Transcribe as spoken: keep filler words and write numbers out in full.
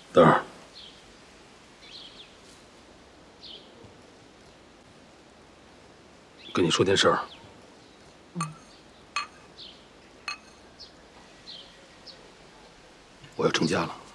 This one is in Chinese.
灯儿，跟你说件事儿。我要成家了。